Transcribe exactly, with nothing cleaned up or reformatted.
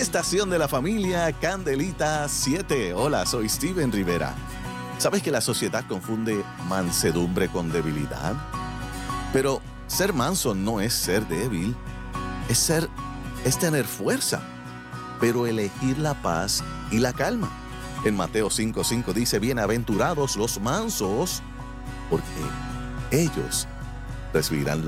Estación de la familia Candelita siete. Hola, soy Steven Rivera. ¿Sabes que la sociedad confunde mansedumbre con debilidad? Pero ser manso no es ser débil, es ser, es tener fuerza, pero elegir la paz y la calma. En Mateo cinco cinco dice, bienaventurados los mansos, porque ellos recibirán